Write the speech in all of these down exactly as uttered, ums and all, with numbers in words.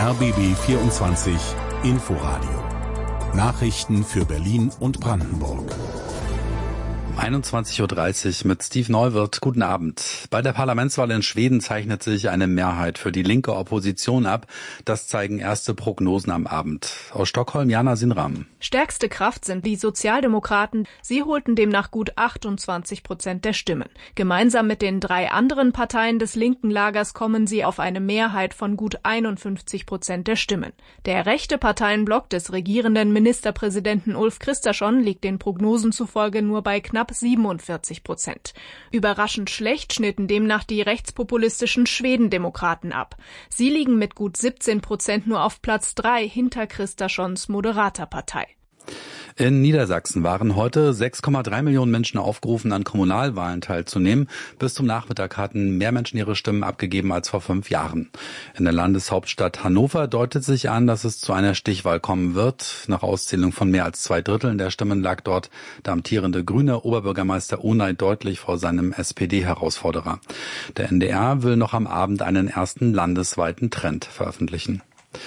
R B B vierundzwanzig Inforadio. Nachrichten für Berlin und Brandenburg. einundzwanzig Uhr dreißig mit Steve Neuwirth. Guten Abend. Bei der Parlamentswahl in Schweden zeichnet sich eine Mehrheit für die linke Opposition ab. Das zeigen erste Prognosen am Abend. Aus Stockholm, Jana Sinram. Stärkste Kraft sind die Sozialdemokraten. Sie holten demnach gut achtundzwanzig Prozent der Stimmen. Gemeinsam mit den drei anderen Parteien des linken Lagers kommen sie auf eine Mehrheit von gut einundfünfzig Prozent der Stimmen. Der rechte Parteienblock des regierenden Ministerpräsidenten Ulf Kristersson liegt den Prognosen zufolge nur bei knapp siebenundvierzig Prozent. Überraschend schlecht schnitten demnach die rechtspopulistischen Schwedendemokraten ab. Sie liegen mit gut siebzehn Prozent nur auf Platz drei hinter Kristerssons moderater Partei. In Niedersachsen waren heute sechs Komma drei Millionen Menschen aufgerufen, an Kommunalwahlen teilzunehmen. Bis zum Nachmittag hatten mehr Menschen ihre Stimmen abgegeben als vor fünf Jahren. In der Landeshauptstadt Hannover deutet sich an, dass es zu einer Stichwahl kommen wird. Nach Auszählung von mehr als zwei Dritteln der Stimmen lag dort der amtierende grüne Oberbürgermeister Onay deutlich vor seinem S P D-Herausforderer. Der N D R will noch am Abend einen ersten landesweiten Trend veröffentlichen.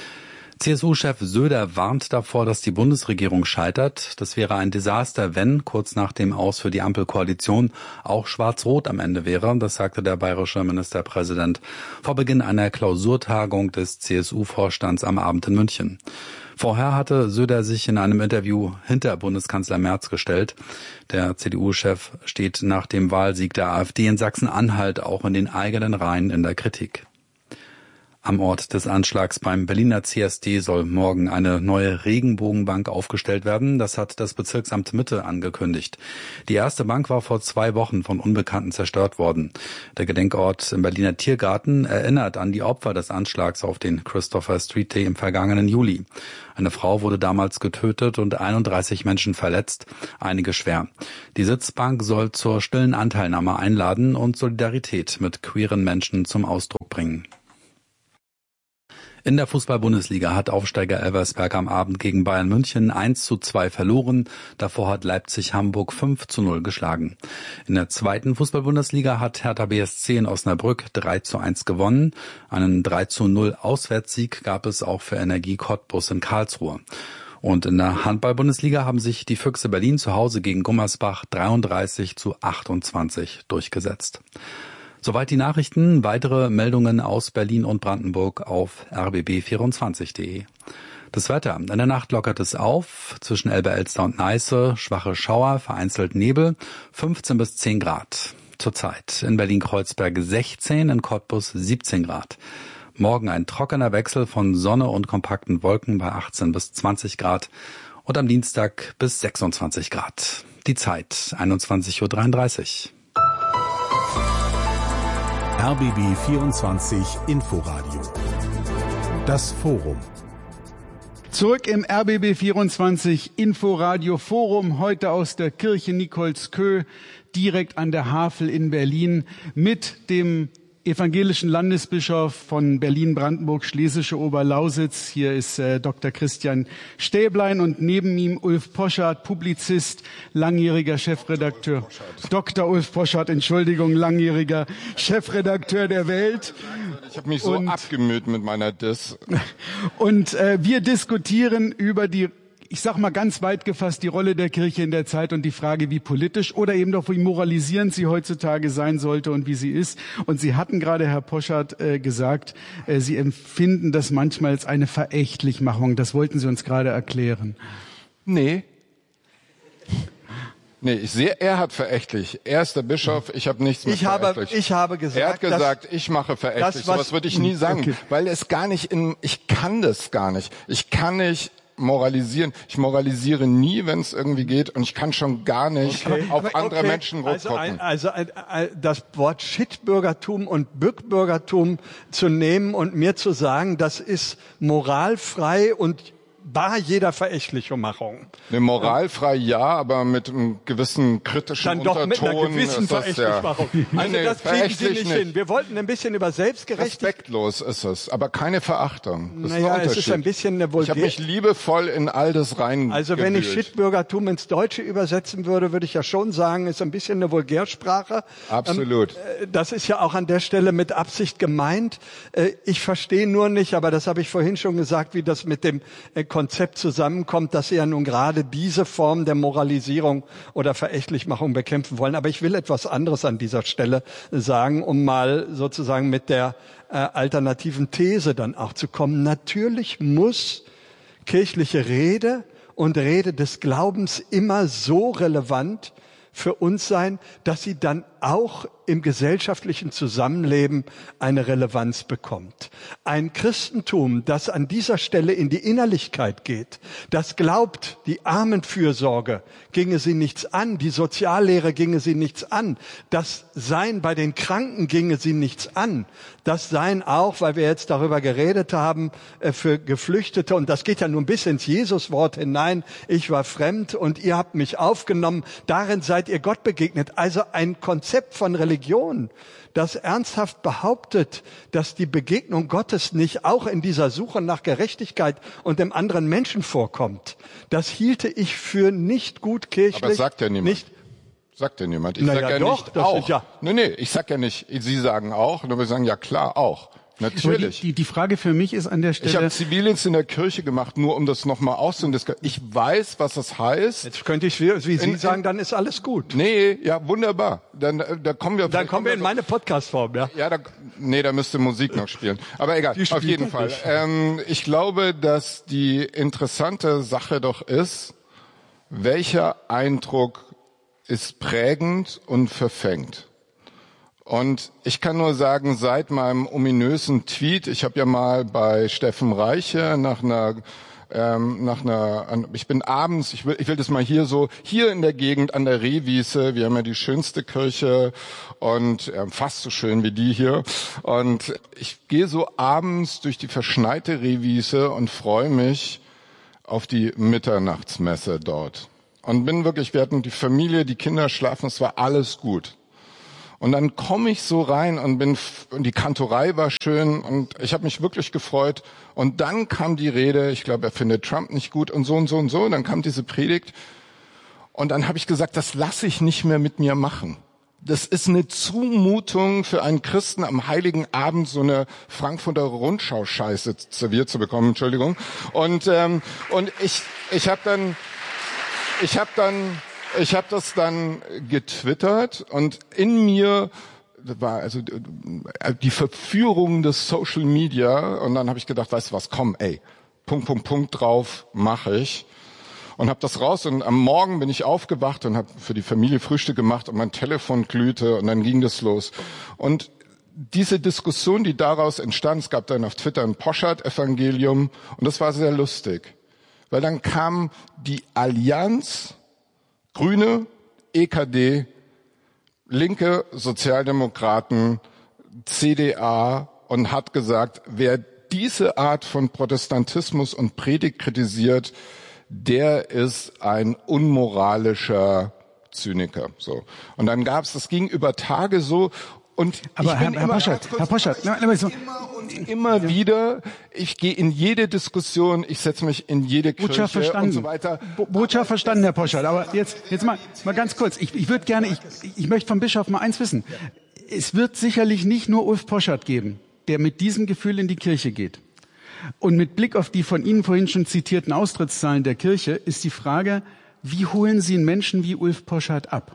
C S U-Chef Söder warnt davor, dass die Bundesregierung scheitert. Das wäre ein Desaster, wenn kurz nach dem Aus für die Ampelkoalition auch Schwarz-Rot am Ende wäre. Das sagte der bayerische Ministerpräsident vor Beginn einer Klausurtagung des C S U-Vorstands am Abend in München. Vorher hatte Söder sich in einem Interview hinter Bundeskanzler Merz gestellt. Der C D U-Chef steht nach dem Wahlsieg der AfD in Sachsen-Anhalt auch in den eigenen Reihen in der Kritik. Am Ort des Anschlags beim Berliner C S D soll morgen eine neue Regenbogenbank aufgestellt werden. Das hat das Bezirksamt Mitte angekündigt. Die erste Bank war vor zwei Wochen von Unbekannten zerstört worden. Der Gedenkort im Berliner Tiergarten erinnert an die Opfer des Anschlags auf den Christopher Street Day im vergangenen Juli. Eine Frau wurde damals getötet und einunddreißig Menschen verletzt, einige schwer. Die Sitzbank soll zur stillen Anteilnahme einladen und Solidarität mit queeren Menschen zum Ausdruck bringen. In der Fußball-Bundesliga hat Aufsteiger Elversberg am Abend gegen Bayern München eins zu zwei verloren. Davor hat Leipzig Hamburg fünf zu null geschlagen. In der zweiten Fußball-Bundesliga hat Hertha B S C in Osnabrück drei zu eins gewonnen. Einen drei zu null Auswärtssieg gab es auch für Energie Cottbus in Karlsruhe. Und in der Handball-Bundesliga haben sich die Füchse Berlin zu Hause gegen Gummersbach dreiunddreißig zu achtundzwanzig durchgesetzt. Soweit die Nachrichten. Weitere Meldungen aus Berlin und Brandenburg auf r b b vierundzwanzig punkt de. Das Wetter. In der Nacht lockert es auf. Zwischen Elbe-Elster und Neiße schwache Schauer, vereinzelt Nebel, fünfzehn bis zehn Grad. Zurzeit in Berlin-Kreuzberg sechzehn, in Cottbus siebzehn Grad. Morgen ein trockener Wechsel von Sonne und kompakten Wolken bei achtzehn bis zwanzig Grad. Und am Dienstag bis sechsundzwanzig Grad. Die Zeit einundzwanzig Uhr dreiunddreißig. R B B vierundzwanzig Inforadio. Das Forum. Zurück im R B B vierundzwanzig Inforadio Forum, heute aus der Kirche Nikolskö, direkt an der Havel in Berlin, mit dem evangelischen Landesbischof von Berlin-Brandenburg-Schlesische Oberlausitz. Hier ist äh, Doktor Christian Stäblein und neben ihm Ulf Poschardt, Publizist, langjähriger Chefredakteur. Doktor Ulf Poschardt, Entschuldigung, langjähriger Chefredakteur der Welt. Ich habe mich so und, abgemüht mit meiner Diss. Und äh, wir diskutieren über die, ich sag mal ganz weit gefasst, die Rolle der Kirche in der Zeit und die Frage, wie politisch oder eben doch wie moralisierend sie heutzutage sein sollte und wie sie ist. Und Sie hatten gerade, Herr Poschardt, äh, gesagt, äh, Sie empfinden das manchmal als eine Verächtlichmachung. Das wollten Sie uns gerade erklären. Nee. Nee, ich sehe, er hat verächtlich. Er ist der Bischof, ich habe nichts mit ich habe, verächtlich. Ich habe gesagt, er hat gesagt, ich mache verächtlich. So was würde ich nie sagen, okay. Weil es gar nicht in, ich kann das gar nicht. Ich kann nicht moralisieren. Ich moralisiere nie, wenn es irgendwie geht, und ich kann schon gar nicht okay. auf okay. andere okay. Menschen also rumgucken. Ein, also ein, ein, das Wort Shitbürgertum und Bückbürgertum zu nehmen und mir zu sagen, das ist moralfrei und bar jeder Verächtlichmachung. Eine moralfrei ja, aber mit einem gewissen kritischen Dann Unterton. Dann doch mit einer gewissen ist das, Verächtlichmachung. Ja. Also nee, das kriegen Sie nicht, nicht hin. Wir wollten ein bisschen über Selbstgerechtigkeit. Respektlos ist es, aber keine Verachtung. Das naja, ist ein es ist ein bisschen eine Vulgär. Ich habe mich liebevoll in all das rein. Also wenn ich Shitbürgertum ins Deutsche übersetzen würde, würde ich ja schon sagen, ist ein bisschen eine Vulgärsprache. Absolut. Ähm, das ist ja auch an der Stelle mit Absicht gemeint. Äh, ich verstehe nur nicht, aber das habe ich vorhin schon gesagt, wie das mit dem äh, Konzept zusammenkommt, dass Sie ja nun gerade diese Form der Moralisierung oder Verächtlichmachung bekämpfen wollen. Aber ich will etwas anderes an dieser Stelle sagen, um mal sozusagen mit der äh, alternativen These dann auch zu kommen. Natürlich muss kirchliche Rede und Rede des Glaubens immer so relevant für uns sein, dass sie dann auch im gesellschaftlichen Zusammenleben eine Relevanz bekommt. Ein Christentum, das an dieser Stelle in die Innerlichkeit geht, das glaubt, die Armenfürsorge ginge sie nichts an, die Soziallehre ginge sie nichts an, das Sein bei den Kranken ginge sie nichts an, das Sein auch, weil wir jetzt darüber geredet haben, für Geflüchtete, und das geht ja nun bis ins Jesuswort hinein, ich war fremd und ihr habt mich aufgenommen, darin seid ihr Gott begegnet. Also ein Konzept von Religion, das ernsthaft behauptet, dass die Begegnung Gottes nicht auch in dieser Suche nach Gerechtigkeit und dem anderen Menschen vorkommt, das hielte ich für nicht gut kirchlich. Aber sagt ja niemand. Nicht, sagt ja niemand. Ich Na sag ja, ja doch, nicht das auch. sind ja- Nee, nee, ich sag ja nicht, Sie sagen auch, nur wir sagen ja klar auch. Natürlich. Die, die, die Frage für mich ist an der Stelle... Ich habe Zivildienst in der Kirche gemacht, nur um das nochmal auszudiskutieren. Ich weiß, was das heißt. jetzt könnte ich, wie Sie In- sagen, dann ist alles gut. Nee, ja, wunderbar. Dann, äh, da kommen wir... Dann kommen wir in meine Podcast-Form, ja. Ja, da, nee, da müsste Musik noch spielen. Aber egal, Die auf spielt jeden er Fall. nicht. Ähm, ich glaube, dass die interessante Sache doch ist, welcher Eindruck ist prägend und verfängt. Und ich kann nur sagen, seit meinem ominösen Tweet, ich habe ja mal bei Steffen Reiche nach einer ähm, nach einer, an, ich bin abends, ich will, ich will das mal hier so, hier in der Gegend an der Rehwiese, wir haben ja die schönste Kirche und äh, fast so schön wie die hier. Und ich gehe so abends durch die verschneite Rehwiese und freue mich auf die Mitternachtsmesse dort. Und bin wirklich, wir hatten die Familie, die Kinder schlafen, es war alles gut. Und dann komme ich so rein und bin, und die Kantorei war schön und ich habe mich wirklich gefreut. Und dann kam die Rede, ich glaube, er findet Trump nicht gut und so und so und so. Und dann kam diese Predigt und dann habe ich gesagt, das lasse ich nicht mehr mit mir machen. Das ist eine Zumutung für einen Christen, am Heiligen Abend so eine Frankfurter Rundschau-Scheiße serviert zu bekommen, Entschuldigung. Und ähm, und ich ich habe dann ich habe dann Ich habe das dann getwittert und in mir war also die Verführung des Social Media und dann habe ich gedacht, weißt du was, komm, ey, Punkt, Punkt, Punkt drauf, mache ich. Und habe das raus und am Morgen bin ich aufgewacht und habe für die Familie Frühstück gemacht und mein Telefon glühte und dann ging das los. Und diese Diskussion, die daraus entstand, es gab dann auf Twitter ein Poschardt-Evangelium und das war sehr lustig, weil dann kam die Allianz Grüne, E K D, Linke, Sozialdemokraten, C D A und hat gesagt, wer diese Art von Protestantismus und Predigt kritisiert, der ist ein unmoralischer Zyniker. So. Und dann gab's, das ging über Tage so. Und Aber ich Herr, bin Herr immer, Poschardt, kurz, Herr Poschardt, ich na, na, so, immer und immer wieder, ich gehe in jede Diskussion, ich setze mich in jede Kirche Botschaft verstanden. und so weiter. Bo Botschaft verstanden, Herr Poschardt. Aber jetzt, jetzt mal, mal ganz kurz. Ich, ich würde gerne, ich, ich möchte vom Bischof mal eins wissen. Es wird sicherlich nicht nur Ulf Poschardt geben, der mit diesem Gefühl in die Kirche geht. Und mit Blick auf die von Ihnen vorhin schon zitierten Austrittszahlen der Kirche ist die Frage, wie holen Sie einen Menschen wie Ulf Poschardt ab?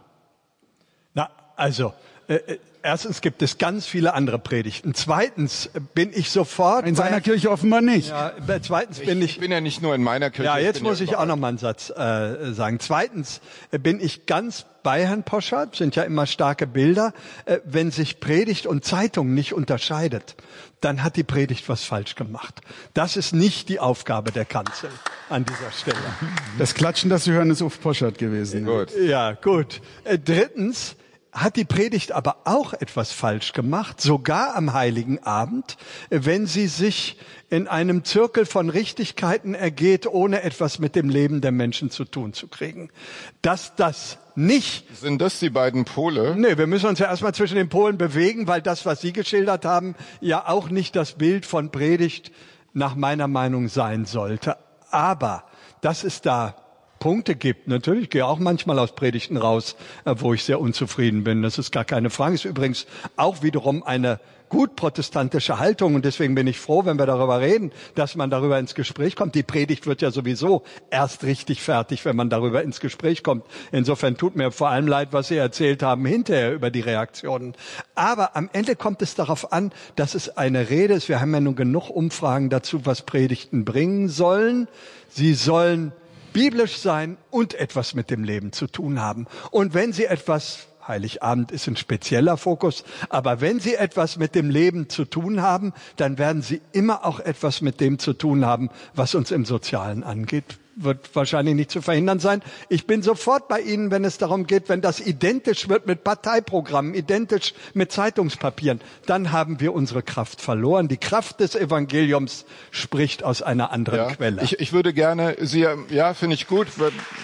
Na, also, äh, erstens gibt es ganz viele andere Predigten. Zweitens bin ich sofort... In seiner Kirche offenbar nicht. Ja, zweitens bin ich... Ich bin ja nicht nur in meiner Kirche. Ja, jetzt ich bin muss ja ich auch noch mal einen Satz äh, sagen. Zweitens äh, bin ich ganz bei Herrn Poschardt, sind ja immer starke Bilder. Äh, wenn sich Predigt und Zeitung nicht unterscheidet, dann hat die Predigt was falsch gemacht. Das ist nicht die Aufgabe der Kanzel an dieser Stelle. Das Klatschen, das Sie hören, ist Ulf Poschardt gewesen. Gut. Ja, gut. Äh, drittens, hat die Predigt aber auch etwas falsch gemacht, sogar am Heiligen Abend, wenn sie sich in einem Zirkel von Richtigkeiten ergeht, ohne etwas mit dem Leben der Menschen zu tun zu kriegen. Dass das nicht... Sind das die beiden Pole? Nee, wir müssen uns ja erstmal zwischen den Polen bewegen, weil das, was Sie geschildert haben, ja auch nicht das Bild von Predigt nach meiner Meinung sein sollte. Aber dass es da Punkte gibt. Natürlich, ich gehe auch manchmal aus Predigten raus, wo ich sehr unzufrieden bin. Das ist gar keine Frage. Ist übrigens auch wiederum eine gut protestantische Haltung. Und deswegen bin ich froh, wenn wir darüber reden, dass man darüber ins Gespräch kommt. Die Predigt wird ja sowieso erst richtig fertig, wenn man darüber ins Gespräch kommt. Insofern tut mir vor allem leid, was Sie erzählt haben hinterher über die Reaktionen. Aber am Ende kommt es darauf an, dass es eine Rede ist. Wir haben ja nun genug Umfragen dazu, was Predigten bringen sollen. Sie sollen biblisch sein und etwas mit dem Leben zu tun haben. Und wenn Sie etwas, Heiligabend ist ein spezieller Fokus, aber wenn Sie etwas mit dem Leben zu tun haben, dann werden Sie immer auch etwas mit dem zu tun haben, was uns im Sozialen angeht. Wird wahrscheinlich nicht zu verhindern sein. Ich bin sofort bei Ihnen, wenn es darum geht, wenn das identisch wird mit Parteiprogrammen, identisch mit Zeitungspapieren, dann haben wir unsere Kraft verloren. Die Kraft des Evangeliums spricht aus einer anderen ja, Quelle. Ich, ich würde gerne Sie, ja, finde ich gut.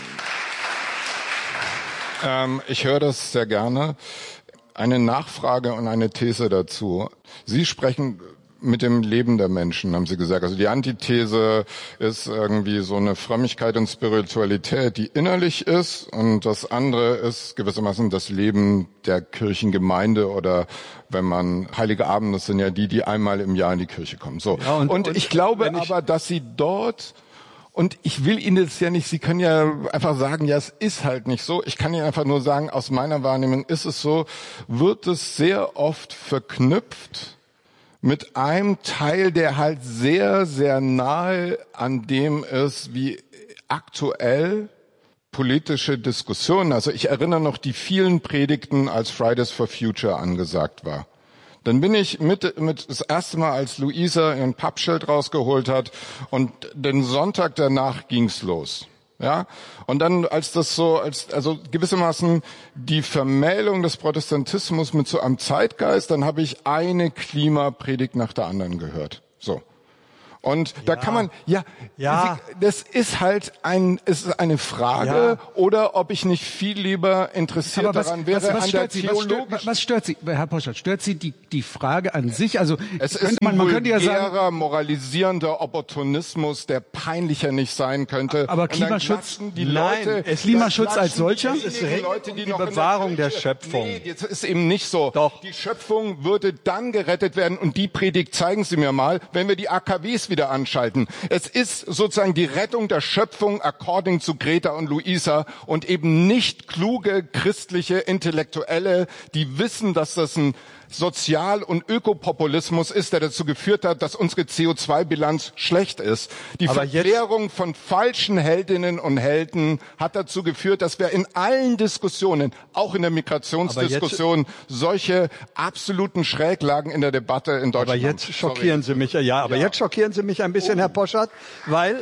Ähm, ich höre das sehr gerne. Eine Nachfrage und eine These dazu. Sie sprechen mit dem Leben der Menschen, haben Sie gesagt. Also die Antithese ist irgendwie so eine Frömmigkeit und Spiritualität, die innerlich ist, und das andere ist gewissermaßen das Leben der Kirchengemeinde, oder wenn man Heilige Abend, das sind ja die, die einmal im Jahr in die Kirche kommen. So. Ja, und, und, und ich glaube ich aber, dass Sie dort, und ich will Ihnen das ja nicht, Sie können ja einfach sagen, ja, es ist halt nicht so. Ich kann Ihnen einfach nur sagen, aus meiner Wahrnehmung ist es so, wird es sehr oft verknüpft mit einem Teil, der halt sehr, sehr nahe an dem ist, wie aktuell politische Diskussionen. Also ich erinnere noch die vielen Predigten, als Fridays for Future angesagt war. Dann bin ich mit, mit das erste Mal, als Luisa ihren Pappschild rausgeholt hat, und den Sonntag danach ging's los. Ja, und dann, als das so, als, also gewissermaßen die Vermählung des Protestantismus mit so einem Zeitgeist, dann habe ich eine Klimapredigt nach der anderen gehört. So. Und da ja. kann man, ja, ja, das ist halt ein, es ist eine Frage, ja. oder ob ich nicht viel lieber interessiert Aber was, daran wäre, was, was an stört der Sie? Was stört, was stört Sie, Herr Poschardt? Stört Sie die, die Frage an sich? Also, es könnte ist man, ein man könnte ja vulgärer, sagen, moralisierender Opportunismus, der peinlicher nicht sein könnte. Aber Und Klimaschutz, die nein, Leute, es Klimaschutz als solcher? Es ist die Leute, die, die Bewahrung der, der Schöpfung. Nee, jetzt ist eben nicht so. Doch. Die Schöpfung würde dann gerettet werden, und die Predigt zeigen Sie mir mal, wenn wir die A K Ws wieder anschalten. Es ist sozusagen die Rettung der Schöpfung according zu Greta und Luisa, und eben nicht kluge christliche Intellektuelle, die wissen, dass das ein Sozial- und Ökopopulismus ist, der dazu geführt hat, dass unsere C O zwei Bilanz schlecht ist. Die Aber Verklärung von falschen Heldinnen und Helden hat dazu geführt, dass wir in allen Diskussionen, auch in der Migrationsdiskussion, solche absoluten Schräglagen in der Debatte in Deutschland haben. Aber jetzt schockieren Sorry. Sie mich, ja, aber ja. jetzt schockieren Sie mich ein bisschen, oh. Herr Poschardt, weil...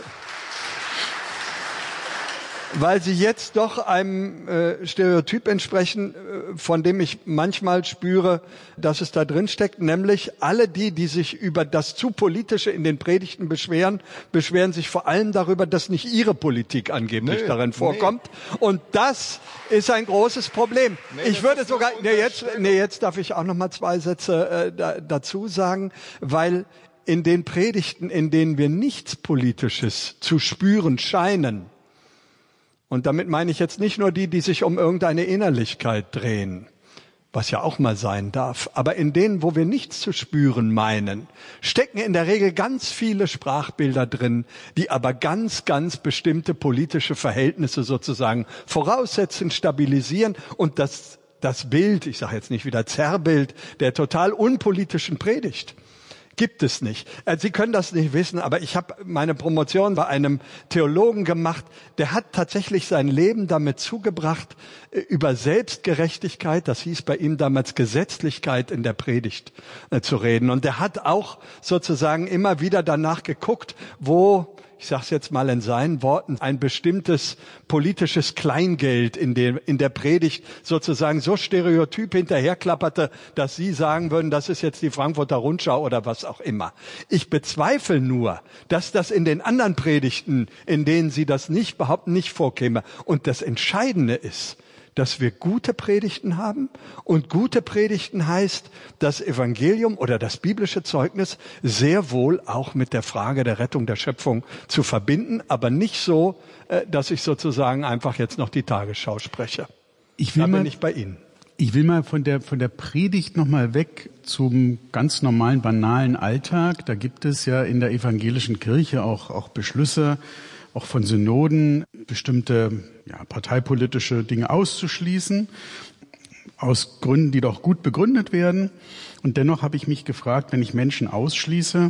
Weil Sie jetzt doch einem äh, Stereotyp entsprechen, äh, von dem ich manchmal spüre, dass es da drin steckt, nämlich alle die, die sich über das zu Politische in den Predigten beschweren, beschweren sich vor allem darüber, dass nicht ihre Politik angeblich nee, darin vorkommt. Nee. Und das ist ein großes Problem. Nee, ich würde sogar, nee, jetzt, nee, jetzt darf ich auch noch mal zwei Sätze äh, da, dazu sagen, weil in den Predigten, in denen wir nichts Politisches zu spüren scheinen, und damit meine ich jetzt nicht nur die, die sich um irgendeine Innerlichkeit drehen, was ja auch mal sein darf, aber in denen, wo wir nichts zu spüren meinen, stecken in der Regel ganz viele Sprachbilder drin, die aber ganz, ganz bestimmte politische Verhältnisse sozusagen voraussetzen, stabilisieren, und das, das Bild, ich sage jetzt nicht wieder Zerrbild, der total unpolitischen Predigt, gibt es nicht. Sie können das nicht wissen, aber ich habe meine Promotion bei einem Theologen gemacht, der hat tatsächlich sein Leben damit zugebracht, über Selbstgerechtigkeit, das hieß bei ihm damals Gesetzlichkeit in der Predigt, äh, zu reden. Und der hat auch sozusagen immer wieder danach geguckt, wo ich sage es jetzt mal in seinen Worten, ein bestimmtes politisches Kleingeld in der, in der Predigt sozusagen so stereotyp hinterherklapperte, dass Sie sagen würden, das ist jetzt die Frankfurter Rundschau oder was auch immer. Ich bezweifle nur, dass das in den anderen Predigten, in denen Sie das nicht behaupten, nicht vorkäme. Und das Entscheidende ist, dass wir gute Predigten haben. Und gute Predigten heißt, das Evangelium oder das biblische Zeugnis sehr wohl auch mit der Frage der Rettung der Schöpfung zu verbinden, aber nicht so, dass ich sozusagen einfach jetzt noch die Tagesschau spreche. Ich will da mal, bin ich bei Ihnen. Ich will mal von der, von der Predigt nochmal weg zum ganz normalen, banalen Alltag. Da gibt es ja in der evangelischen Kirche auch, auch Beschlüsse, auch von Synoden, bestimmte ja, parteipolitische Dinge auszuschließen, aus Gründen, die doch gut begründet werden. Und dennoch habe ich mich gefragt, wenn ich Menschen ausschließe,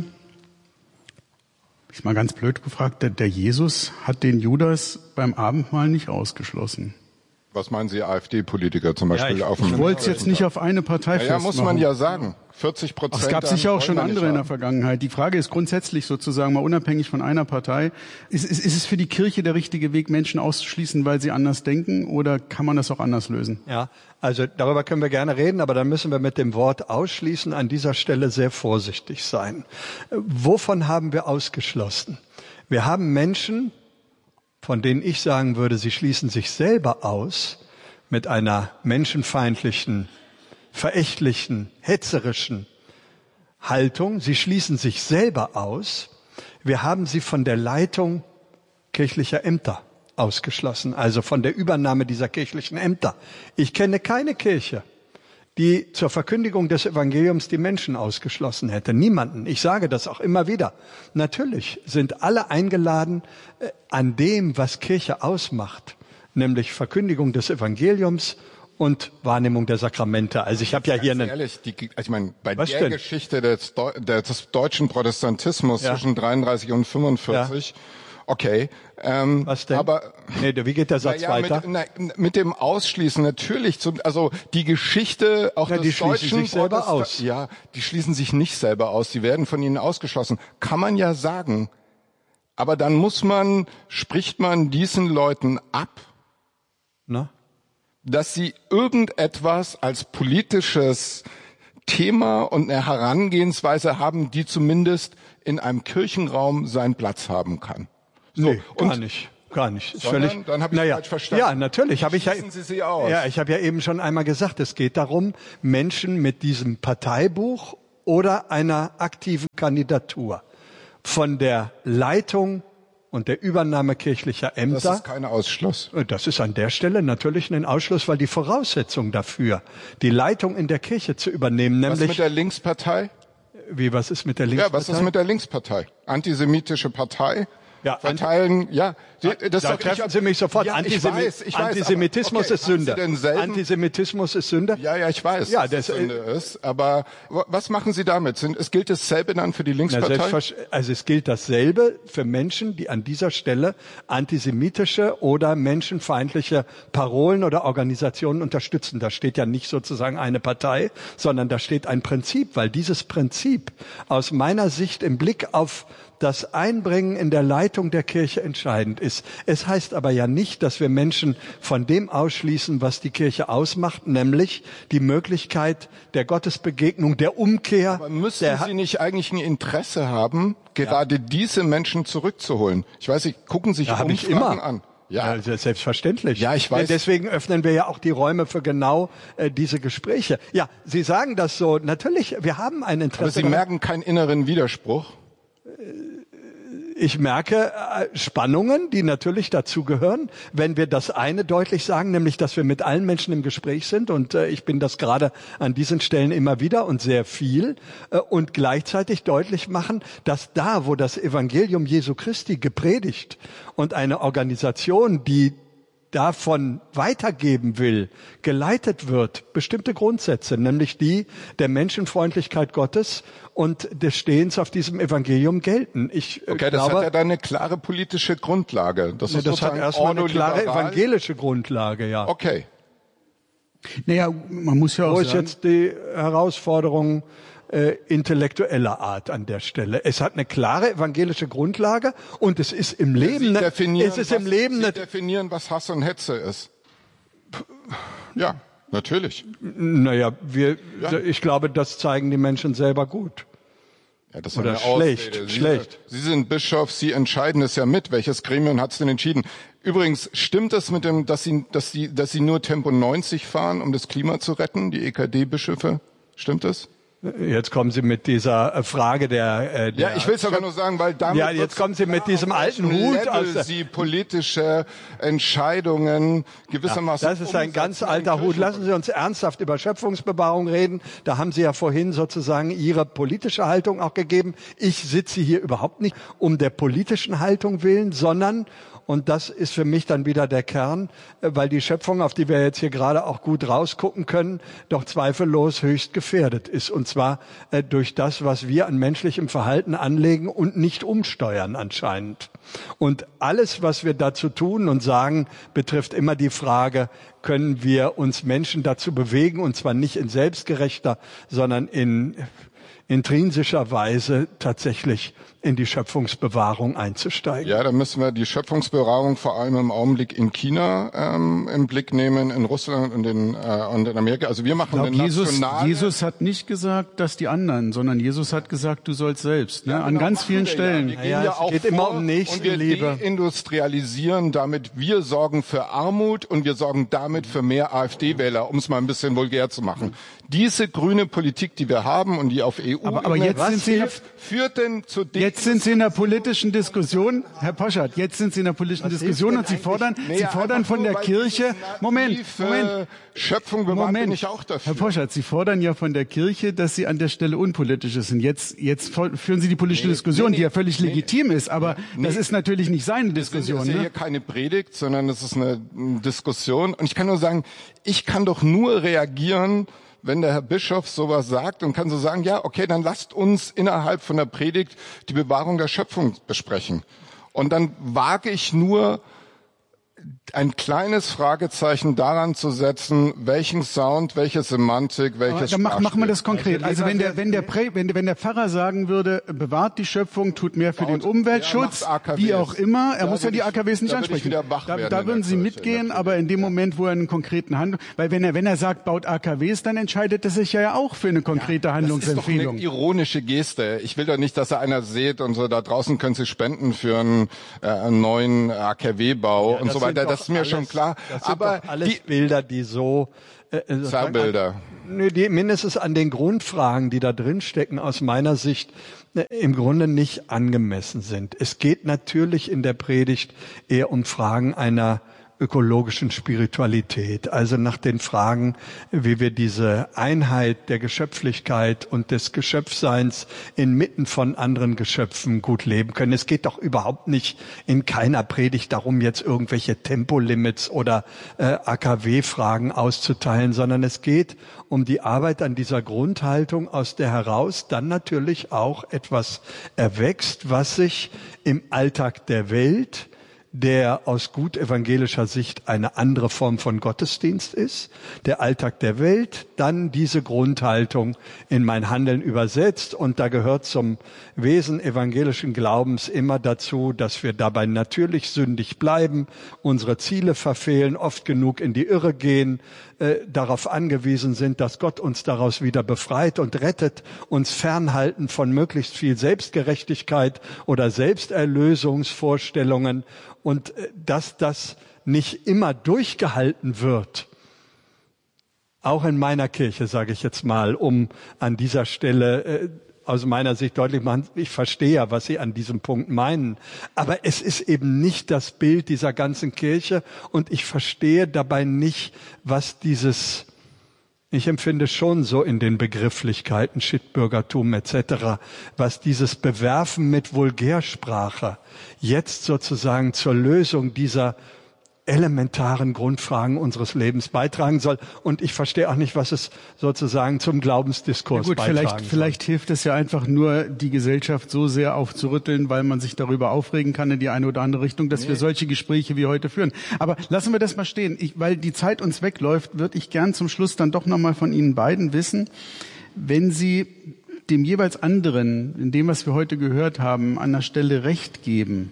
ist mal ganz blöd gefragt, der, der Jesus hat den Judas beim Abendmahl nicht ausgeschlossen. Was meinen Sie, AfD-Politiker zum Beispiel? Ja, ich auf dem ich wollte es jetzt nicht auf eine Partei ja, festmachen. Ja, muss man ja sagen. vierzig Prozent. Es gab sicher auch schon andere in der Vergangenheit. Die Frage ist grundsätzlich sozusagen mal unabhängig von einer Partei. Ist, ist, ist es für die Kirche der richtige Weg, Menschen auszuschließen, weil sie anders denken, oder kann man das auch anders lösen? Ja, also darüber können wir gerne reden, aber dann müssen wir mit dem Wort ausschließen an dieser Stelle sehr vorsichtig sein. Wovon haben wir ausgeschlossen? Wir haben Menschen, von denen ich sagen würde, sie schließen sich selber aus mit einer menschenfeindlichen, verächtlichen, hetzerischen Haltung. Sie schließen sich selber aus. Wir haben sie von der Leitung kirchlicher Ämter ausgeschlossen, also von der Übernahme dieser kirchlichen Ämter. Ich kenne keine Kirche, die zur Verkündigung des Evangeliums die Menschen ausgeschlossen hätte. Niemanden. Ich sage das auch immer wieder. Natürlich sind alle eingeladen äh, an dem, was Kirche ausmacht, nämlich Verkündigung des Evangeliums und Wahrnehmung der Sakramente. Also ich habe ja hier einen... Ehrlich, die, also ich meine, bei was der denn? Geschichte des, des deutschen Protestantismus ja. zwischen dreiunddreißig und fünfundvierzig... Ja. Okay, ähm, was denn? Aber nee, wie geht der Satz ja, weiter? Mit, na, mit dem Ausschließen natürlich. Zum, also die Geschichte auch na, des die schließen deutschen sich selber Protestant- aus. Ja, die schließen sich nicht selber aus. Die werden von ihnen ausgeschlossen. Kann man ja sagen. Aber dann muss man, spricht man diesen Leuten ab, Na? dass sie irgendetwas als politisches Thema und eine Herangehensweise haben, die zumindest in einem Kirchenraum seinen Platz haben kann. So, nee, gar und nicht. Gar nicht. Ist sondern, völlig, dann habe ich naja, falsch verstanden. Ja, natürlich. Habe ich ja, Sie sie aus. ja, ich habe ja eben schon einmal gesagt, es geht darum, Menschen mit diesem Parteibuch oder einer aktiven Kandidatur von der Leitung und der Übernahme kirchlicher Ämter. Das ist kein Ausschluss. Das ist an der Stelle natürlich ein Ausschluss, weil die Voraussetzung dafür, die Leitung in der Kirche zu übernehmen, nämlich... Was mit der Linkspartei? Wie, was ist mit der Linkspartei? Ja, was ist mit der Linkspartei? Antisemitische Partei? Ja, verteilen, ja. Das da sag treffen ich, Sie mich sofort. Ja, Antisemi ich weiß, ich weiß, Antisemitismus aber, okay, ist Sünde. haben Sie denselben? Antisemitismus ist Sünde. Ja, ja, ich weiß, ja, dass das, es Sünde ist. Aber was machen Sie damit? Sind, es gilt dasselbe dann für die Linkspartei? Also es gilt dasselbe für Menschen, die an dieser Stelle antisemitische oder menschenfeindliche Parolen oder Organisationen unterstützen. Da steht ja nicht sozusagen eine Partei, sondern da steht ein Prinzip, weil dieses Prinzip aus meiner Sicht im Blick auf das Einbringen in der Leitung der Kirche entscheidend ist. Es heißt aber ja nicht, dass wir Menschen von dem ausschließen, was die Kirche ausmacht, nämlich die Möglichkeit der Gottesbegegnung, der Umkehr. Aber müssen der Sie nicht eigentlich ein Interesse haben, gerade ja. diese Menschen zurückzuholen? Ich weiß nicht, gucken sich ja, Umfragen immer. an. Ja. ja, selbstverständlich. Ja, ich weiß. Deswegen öffnen wir ja auch die Räume für genau äh, diese Gespräche. Ja, Sie sagen das so. Natürlich, wir haben ein Interesse. Aber Sie daran. merken keinen inneren Widerspruch? Ich merke Spannungen, die natürlich dazugehören, wenn wir das eine deutlich sagen, nämlich, dass wir mit allen Menschen im Gespräch sind, und äh, ich bin das gerade an diesen Stellen immer wieder und sehr viel, äh, und gleichzeitig deutlich machen, dass da, wo das Evangelium Jesu Christi gepredigt und eine Organisation, die davon weitergeben will, geleitet wird, bestimmte Grundsätze, nämlich die der Menschenfreundlichkeit Gottes und des Stehens auf diesem Evangelium gelten. Ich okay, glaube, das hat ja dann eine klare politische Grundlage. Das, ne, ist das hat erstmal eine klare evangelische Grundlage, ja. Okay. Naja, man muss ja auch Wo sagen, ist jetzt die Herausforderung, äh, intellektueller Art an der Stelle. Es hat eine klare evangelische Grundlage und es ist im Leben, ja, ne, es ist was, im Leben, Sie definieren, was Hass und Hetze ist. Ja, natürlich. Naja, wir, ja. ich glaube, das zeigen die Menschen selber gut. Ja, das Oder ist eine schlecht, Ausrede. Sie, schlecht. Sie sind Bischof, Sie entscheiden es ja mit. Welches Gremium hat es denn entschieden? Übrigens, stimmt es mit dem, dass Sie, dass Sie, dass Sie nur Tempo neunzig fahren, um das Klima zu retten, die E K D-Bischöfe? Stimmt es? Jetzt kommen Sie mit dieser Frage der, äh, der ja, ich will es aber nur sagen, weil damit ja, jetzt kommen Sie mit diesem alten Hut aus der Sie politische Entscheidungen gewissermaßen. Ja, das ist ein ganz alter Hut. Lassen Sie uns ernsthaft über Schöpfungsbewahrung reden. Da haben Sie ja vorhin sozusagen Ihre politische Haltung auch gegeben. Ich sitze hier überhaupt nicht um der politischen Haltung willen, sondern und das ist für mich dann wieder der Kern, weil die Schöpfung, auf die wir jetzt hier gerade auch gut rausgucken können, doch zweifellos höchst gefährdet ist. Und zwar äh, durch das, was wir an menschlichem Verhalten anlegen und nicht umsteuern anscheinend. Und alles, was wir dazu tun und sagen, betrifft immer die Frage, können wir uns Menschen dazu bewegen, und zwar nicht in selbstgerechter, sondern in intrinsischer Weise tatsächlich in die Schöpfungsbewahrung einzusteigen. Ja, da müssen wir die Schöpfungsbewahrung vor allem im Augenblick in China ähm, im Blick nehmen, in Russland und in, äh, und in Amerika. Also wir machen ich glaub, den Jesus, nationalen... Jesus hat nicht gesagt, dass die anderen, sondern Jesus hat gesagt, du sollst selbst. Ne? Ja, An genau, ganz vielen wir, Stellen. Ja. Wir gehen ja, ja es auch geht vor immer um Nächstenliebe. Und wir deindustrialisieren damit. Wir sorgen für Armut und wir sorgen damit für mehr AfD-Wähler, um es mal ein bisschen vulgär zu machen. Diese grüne Politik, die wir haben und die auf E U aber, aber jetzt sind Sie hilft, führt denn zu Jetzt sind Sie in der politischen Diskussion, Herr Poschardt, jetzt sind Sie in der politischen Was Diskussion und Sie fordern, nee, Sie fordern von der Kirche, Moment, Moment, Schöpfung bewahrt, bin ich auch dafür. Herr Poschardt, Sie fordern ja von der Kirche, dass sie an der Stelle unpolitisch ist. Und jetzt, jetzt führen Sie die politische nee, Diskussion, nee, die ja völlig nee, legitim ist, aber nee, das ist natürlich nicht seine Diskussion. Das ist ja ne? hier keine Predigt, sondern es ist eine Diskussion. Und ich kann nur sagen, ich kann doch nur reagieren, wenn der Herr Bischof sowas sagt und kann so sagen, ja, okay, dann lasst uns innerhalb von der Predigt die Bewahrung der Schöpfung besprechen. Und dann wage ich nur, ein kleines Fragezeichen daran zu setzen, welchen Sound, welche Semantik, welches Dann mach, machen wir das konkret. Also wenn der, wenn der, Prä, wenn, wenn der Pfarrer sagen würde, bewahrt die Schöpfung, tut mehr für den Umweltschutz, wie auch immer, er muss ja die A K Ws nicht ansprechen. Da, da würden Sie mitgehen, aber in dem Moment, wo er einen konkreten Handlung, weil wenn er, wenn er sagt, baut A K Ws, dann entscheidet er sich ja auch für eine konkrete Handlungsempfehlung. Das ist doch eine ironische Geste. Ich will doch nicht, dass da einer sieht und so, da draußen können Sie spenden für einen, äh, einen neuen A K W-Bau ja, und so weiter. Das ist mir alles, schon klar. Das sind aber doch alles die Bilder, die so äh, Zerrbilder. Nö, die mindestens an den Grundfragen, die da drin stecken, aus meiner Sicht äh, im Grunde nicht angemessen sind. Es geht natürlich in der Predigt eher um Fragen einer ökologischen Spiritualität, also nach den Fragen, wie wir diese Einheit der Geschöpflichkeit und des Geschöpfseins inmitten von anderen Geschöpfen gut leben können. Es geht doch überhaupt nicht in keiner Predigt darum, jetzt irgendwelche Tempolimits oder äh, A K W-Fragen auszuteilen, sondern es geht um die Arbeit an dieser Grundhaltung, aus der heraus dann natürlich auch etwas erwächst, was sich im Alltag der Welt, der aus gut evangelischer Sicht eine andere Form von Gottesdienst ist, der Alltag der Welt, dann diese Grundhaltung in mein Handeln übersetzt. Und da gehört zum Wesen evangelischen Glaubens immer dazu, dass wir dabei natürlich sündig bleiben, unsere Ziele verfehlen, oft genug in die Irre gehen, äh, darauf angewiesen sind, dass Gott uns daraus wieder befreit und rettet, uns fernhalten von möglichst viel Selbstgerechtigkeit oder Selbsterlösungsvorstellungen. Und dass das nicht immer durchgehalten wird, auch in meiner Kirche, sage ich jetzt mal, um an dieser Stelle äh, aus meiner Sicht deutlich machen, ich verstehe ja, was Sie an diesem Punkt meinen, aber es ist eben nicht das Bild dieser ganzen Kirche und ich verstehe dabei nicht, was dieses, ich empfinde schon so in den Begrifflichkeiten, Shitbürgertum et cetera, was dieses Bewerfen mit Vulgärsprache jetzt sozusagen zur Lösung dieser elementaren Grundfragen unseres Lebens beitragen soll. Und ich verstehe auch nicht, was es sozusagen zum Glaubensdiskurs ja gut, beitragen vielleicht, soll. Vielleicht hilft es ja einfach nur, die Gesellschaft so sehr aufzurütteln, weil man sich darüber aufregen kann in die eine oder andere Richtung, dass nee. wir solche Gespräche wie heute führen. Aber lassen wir das mal stehen. Ich, weil die Zeit uns wegläuft, würde ich gern zum Schluss dann doch nochmal von Ihnen beiden wissen, wenn Sie dem jeweils anderen, in dem, was wir heute gehört haben, an der Stelle Recht geben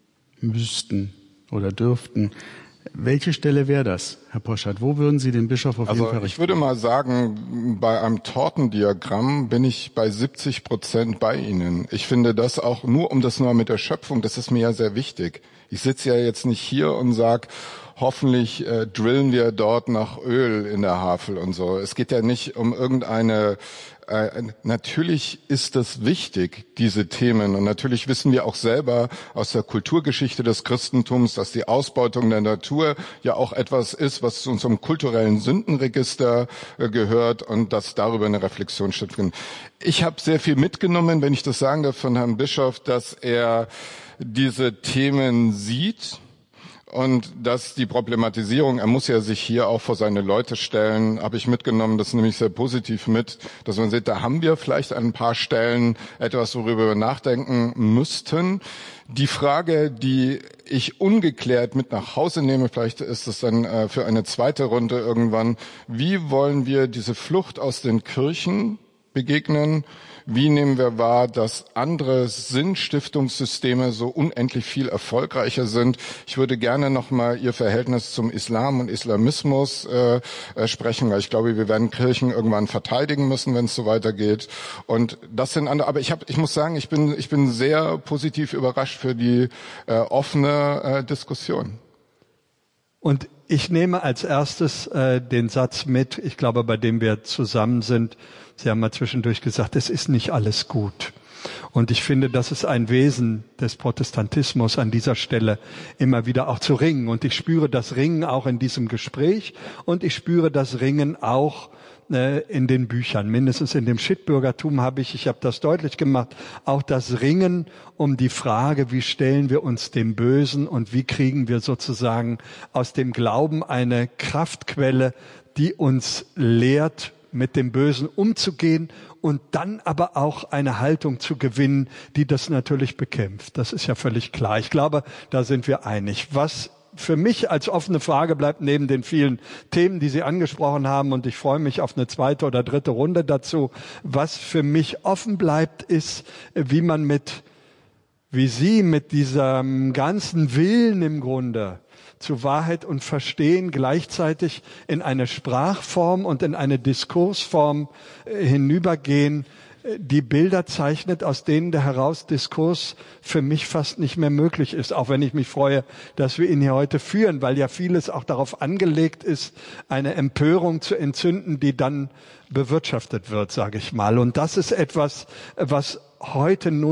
müssten oder dürften, welche Stelle wäre das, Herr Poschardt? Wo würden Sie den Bischof auf also jeden Fall richten? Ich würde mal sagen, bei einem Tortendiagramm bin ich bei siebzig Prozent bei Ihnen. Ich finde das auch, nur um das nur mit der Schöpfung, das ist mir ja sehr wichtig. Ich sitze ja jetzt nicht hier und sage, hoffentlich äh, drillen wir dort nach Öl in der Havel und so. Es geht ja nicht um irgendeine, äh, natürlich ist das wichtig, diese Themen. Und natürlich wissen wir auch selber aus der Kulturgeschichte des Christentums, dass die Ausbeutung der Natur ja auch etwas ist, was zu unserem kulturellen Sündenregister äh, gehört und dass darüber eine Reflexion stattfindet. Ich habe sehr viel mitgenommen, wenn ich das sagen darf, von Herrn Bischof, dass er diese Themen sieht. Und dass die Problematisierung, er muss ja sich hier auch vor seine Leute stellen, habe ich mitgenommen, das nehme ich sehr positiv mit, dass man sieht, da haben wir vielleicht an ein paar Stellen etwas, worüber wir nachdenken müssten. Die Frage, die ich ungeklärt mit nach Hause nehme, vielleicht ist es dann äh, für eine zweite Runde irgendwann, wie wollen wir diese Flucht aus den Kirchen begegnen? Wie nehmen wir wahr, dass andere Sinnstiftungssysteme so unendlich viel erfolgreicher sind? Ich würde gerne nochmal Ihr Verhältnis zum Islam und Islamismus äh, äh, sprechen, weil ich glaube, wir werden Kirchen irgendwann verteidigen müssen, wenn es so weitergeht. Und das sind andere. Aber ich habe, ich muss sagen, ich bin, ich bin sehr positiv überrascht für die äh, offene äh, Diskussion. Und ich nehme als erstes äh, den Satz mit, ich glaube, bei dem wir zusammen sind. Sie haben mal zwischendurch gesagt, es ist nicht alles gut. Und ich finde, das ist ein Wesen des Protestantismus an dieser Stelle, immer wieder auch zu ringen. Und ich spüre das Ringen auch in diesem Gespräch und ich spüre das Ringen auch äh, in den Büchern. Mindestens in dem Schitbürgertum habe ich, ich habe das deutlich gemacht, auch das Ringen um die Frage, wie stellen wir uns dem Bösen und wie kriegen wir sozusagen aus dem Glauben eine Kraftquelle, die uns lehrt, mit dem Bösen umzugehen und dann aber auch eine Haltung zu gewinnen, die das natürlich bekämpft. Das ist ja völlig klar. Ich glaube, da sind wir einig. Was für mich als offene Frage bleibt, neben den vielen Themen, die Sie angesprochen haben, und ich freue mich auf eine zweite oder dritte Runde dazu, was für mich offen bleibt, ist, wie man mit, wie Sie mit diesem ganzen Willen im Grunde zu Wahrheit und Verstehen gleichzeitig in eine Sprachform und in eine Diskursform äh, hinübergehen, die Bilder zeichnet, aus denen der heraus Diskurs für mich fast nicht mehr möglich ist, auch wenn ich mich freue, dass wir ihn hier heute führen, weil ja vieles auch darauf angelegt ist, eine Empörung zu entzünden, die dann bewirtschaftet wird, sage ich mal. Und das ist etwas, was heute nur